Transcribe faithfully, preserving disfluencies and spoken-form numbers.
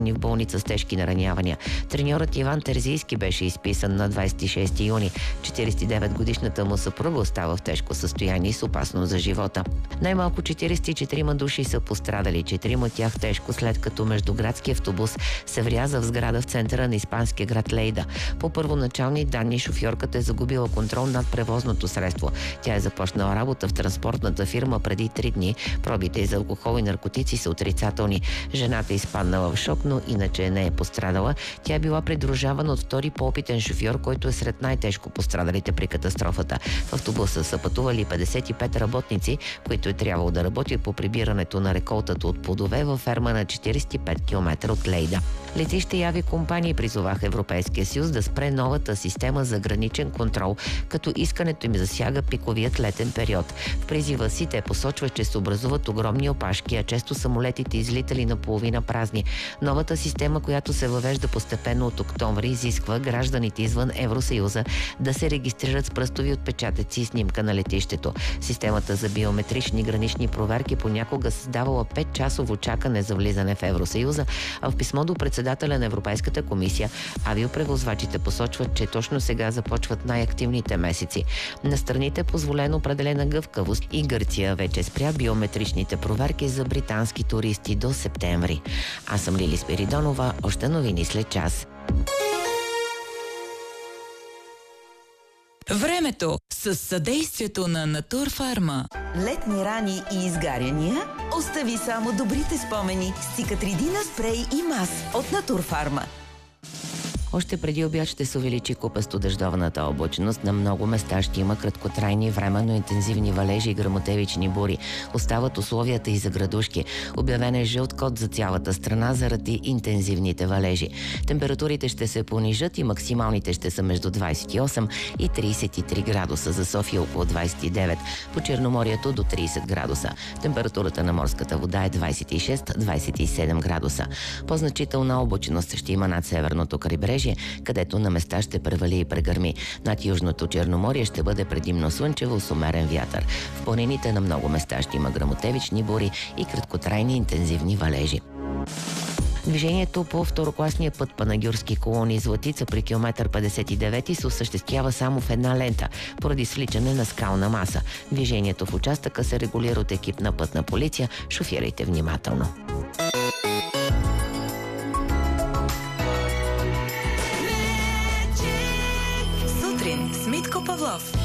в болница с тежки наранявания. Треньорът Иван Терзийски беше изписан на двадесет и шести юни. четиридесет и девет годишната му съпруга остава в тежко състояние с опасност за живота. Най-малко четиридесет и четирима души са пострадали, четирима от тях тежко, след като междуградски автобус се вряза в сграда в центъра на испанския град Лейда. По първоначални данни шофьорката е загубила контрол над превозното средство. Тя е започнала работа в транспортната фирма преди три дни. Пробите за алкохол и наркотици са отрицателни. Жената е изпаднала в шок, но иначе не е пострадала. Тя е била придружавана от втори по-опитен шофьор, който е сред най-тежко пострадалите при катастрофата. В автобуса са пътували петдесет и пет работници, които е трябвало да работят по прибирането на реколтата от плодове във ферма на четиридесет и пет километра от Лейда. Летище и авиакомпании призоваха Европейския съюз да спре новата система за граничен контрол, като искането им засяга пиковият летен период. В призива си те посочват, че се образуват огромни опашки, а често самолетите излитали наполовина празни. Новата система, която се въвежда постепенно от октомври, изисква гражданите извън Евросъюза да се регистрират с пръстови отпечатъци и снимка на летището. Системата за биометрични гранични проверки понякога създавала пет-часово чакане за влизане в Евросъюза, а в писмо до председателя на Европейската комисия авиопревозвачите посочват, че точно сега започват най-активните месеци. На страните позволено определена гъвкавост и Гърция вече спря биометричните проверки за британски туристи до септември. Аз съм Лили Спиридонова, още новини след час. Времето с съдействието на Натурфарма. Летни рани и изгаряния? Остави само добрите спомени с Цикатридина спрей и мас от Натурфарма. Още преди обяд ще се увеличи купесто-дъждовната облачност. На много места ще има краткотрайни, временно интензивни валежи и гръмотевични бури. Остават условията и за градушки. Обявен е жълт код за цялата страна заради интензивните валежи. Температурите ще се понижат и максималните ще са между двадесет и осем и тридесет и три градуса. За София около двадесет и девет. По Черноморието до тридесет градуса. Температурата на морската вода е двадесет и шест до двадесет и седем градуса. По-значителна облачност ще има над северното крайбрежие, където на места ще превали и прегърми. Над Южното Черноморие ще бъде предимно слънчево с умерен вятър. В планините на много места ще има гръмотевични бури и краткотрайни интензивни валежи. Движението по второкласния път Панагюрски колони Златица при километър петдесет и девет се осъществява само в една лента, поради свличане на скална маса. Движението в участъка се регулира от екип на пътна полиция. Шофирайте внимателно. Сутрин с Митко Павлов.